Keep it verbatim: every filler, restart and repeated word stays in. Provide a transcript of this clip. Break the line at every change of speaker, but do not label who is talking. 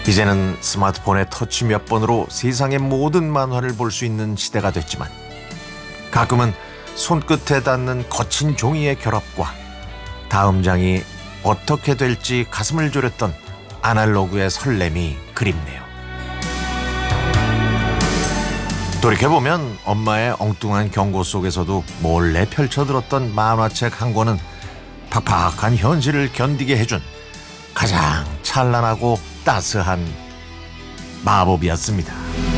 이제는 스마트폰의 터치 몇 번으로 세상의 모든 만화를 볼 수 있는 시대가 됐지만 가끔은 손끝에 닿는 거친 종이의 결합과 다음 장이 어떻게 될지 가슴을 졸였던 아날로그의 설렘이 그립네요. 돌이켜보면 엄마의 엉뚱한 경고 속에서도 몰래 펼쳐들었던 만화책 한 권은 팍팍한 현실을 견디게 해준 가장 찬란하고 따스한 마법이었습니다.